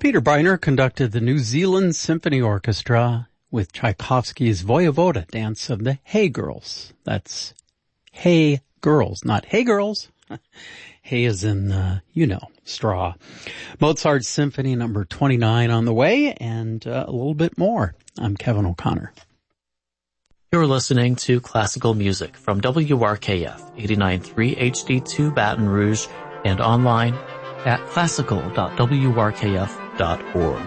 Peter Briner conducted the New Zealand Symphony Orchestra with Tchaikovsky's Voyevoda dance of the Hey Girls. That's Hey Girls, not Hey Girls. Hay is in, straw. Mozart's Symphony number 29 on the way, and a little bit more. I'm Kevin O'Connor. You're listening to classical music from WRKF 89.3 HD2 Baton Rouge and online at classical.wrkf.org.